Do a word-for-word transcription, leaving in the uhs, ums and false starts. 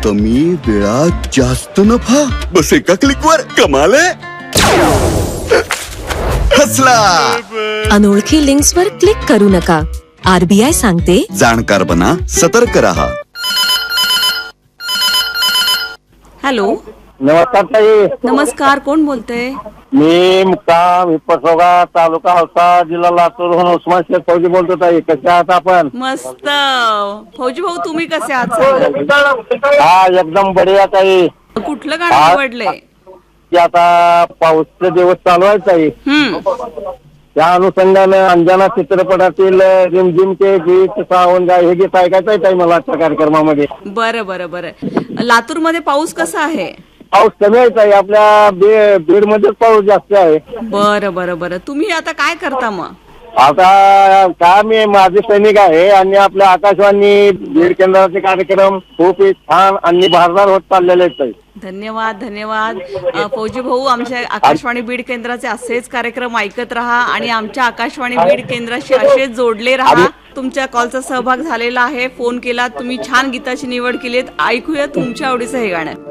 कमी वेळात जास्त नफा, बस एका क्लिक वर कमाल आहे. हसला. अनोळखी लिंक्स वर क्लिक करू नका. आरबीआय सांगते, जाणकार बना, सतर्क रहा. हॅलो. नमस्कार ताई. नमस्कार, कोण बोलते? मी मुक्काम हिप्पसोगा, तालुका औसा, जिल्हा लातूरहून उस्मान शेख फौजी बोलतो. ताई कसे आहात आपण? मस्त. फौजी भाऊ, तुम्ही कसे आहात? सांगा. हा एकदम बढिया ताई. कुठलं गाणं निवडलंय? की आता पाऊसचे दिवस चालू आहेत ताई. हम्म. त्या अनुषंगाने अंजना चित्रपटातील रिमझिम के गीत सावन गाय हे गीत ऐकायचं आहे ताई मला आजच्या कार्यक्रमामध्ये. बरं बरं बरं. लातूर मध्ये पाऊस कसा आहे? पाऊस कमी आहे ताई. आपल्या बीड मध्ये पाऊस जास्त आहे. बरं बरं बरं. तुम्ही आता काय करता मग? आता का मी माझे सैनिक आहे आणि आपल्या आकाशवाणी बीड केंद्राचे कार्यक्रम खूप छान आणि भारदार होत चाललेले आहेत. धन्यवाद धन्यवाद. फौजी भाऊ, आमच्या आकाशवाणी बीड केंद्राचे असेच कार्यक्रम ऐकत राहा आणि आमच्या आकाशवाणी बीड केंद्राशी असेच जोडले राहा. तुमच्या कॉलचा सहभाग झालेला आहे. फोन केला, तुम्ही छान गीताची निवड केलीत. ऐकूया तुमच्या आवडीचं हे गाणं.